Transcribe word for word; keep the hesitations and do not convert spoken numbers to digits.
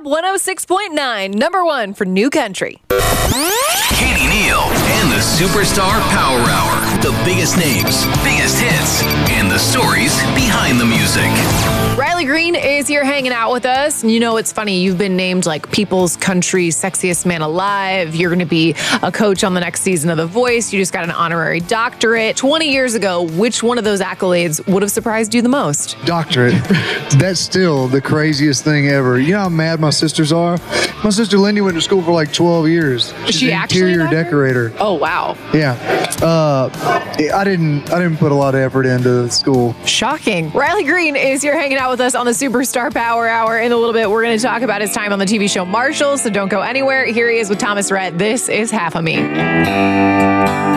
Job one oh six point nine, number one for New Country. Katie Neal and the Superstar Power Hour. The biggest names, biggest hits, and the stories behind the music. Riley Green is here hanging out with us. And you know, it's funny. You've been named like People's Country Sexiest Man Alive. You're going to be a coach on the next season of The Voice. You just got an honorary doctorate. twenty years ago, which one of those accolades would have surprised you the most? Doctorate. That's still the craziest thing ever. You know how mad my sisters are? My sister Lindy went to school for like twelve years. Is she an actually interior a doctor? decorator. Oh, wow. Yeah. Uh, I didn't I didn't put a lot of effort into school. Shocking. Riley Green is here hanging out with us on the Superstar Power Hour. In a little bit, we're going to talk about his time on the T V show Marshall, so don't go anywhere. Here he is with Thomas Rhett. This is Half of Me.